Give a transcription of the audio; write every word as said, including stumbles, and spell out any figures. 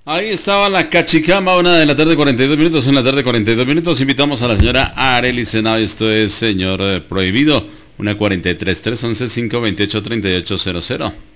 Ahí estaba la cachicama, una de la tarde, cuarenta y dos minutos, una de la tarde, cuarenta y dos minutos. Invitamos a la señora Arely Senado, esto es Señor eh, Prohibido, una cuarenta y tres, tres once, cinco veintiocho, treinta y ocho cero cero.